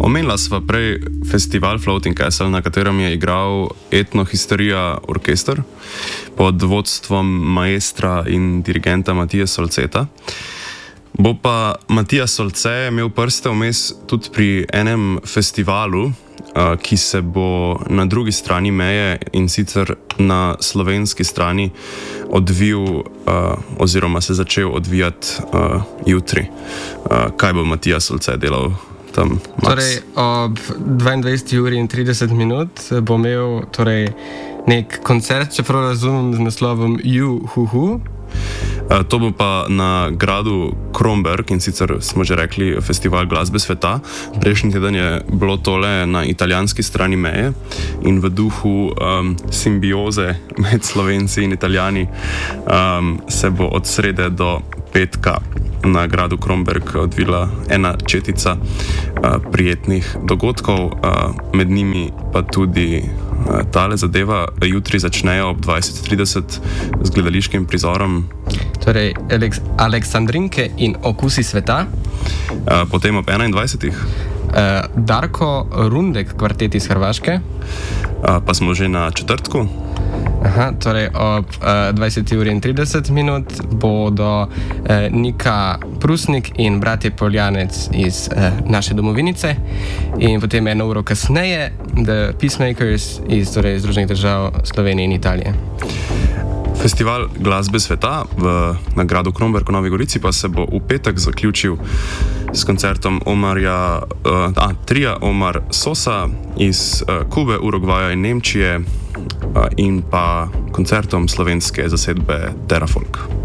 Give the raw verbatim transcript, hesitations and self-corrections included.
Omenila sva prej festival Floating Castle, na katerem je igral Etnohistorija orkester pod vodstvom maestra in dirigenta Matija Solceta. Bo pa Matija Solce imel prste vmes tudi pri enem festivalu, uh, ki se bo na drugi strani meje in sicer na slovenski strani odvil uh, oziroma se začel odvijati uh, jutri. Uh, kaj bo Matija Solce delal tam? Max? Torej, ob dvaindvajseti uri in trideset minut bo imel torej nek koncert, čeprav razumem, z naslovom Ju-hu-hu. Uh, to bo pa na gradu Kromberk, in sicer smo že rekli Festival glasbe sveta. Prejšnji teden je bilo tole na italijanski strani meje in v duhu um, simbioze med Slovenci in Italijani um, se bo od srede do petka na gradu Kromberk odvila ena četica uh, prijetnih dogodkov, uh, med njimi pa tudi uh, tale zadeva. Jutri začnejo ob dvajset trideset z gledališkim prizorom. Torej, Aleks Aleksandrinke in okusi sveta. Uh, potem ob enaindvajsetih. Uh, Darko Rundek, kvartet iz Hrvaške. Uh, pa smo že na četrtku. Aha, torej ob uh, dvajseti uri in trideset minut bodo uh, Nika Prusnik in bratje Poljanec iz uh, naše domovinice, in potem eno uro kasneje The Peacemakers iz torej, Združenih držav Slovenije in Italije. Festival glasbe sveta v nagradu Kromberk v Novi Gorici pa se bo v petek zaključil s koncertom Omarja, uh, a, tria Omar Sosa iz uh, Kube, Urugvaja in Nemčije uh, in pa koncertom slovenske zasedbe Terrafolk.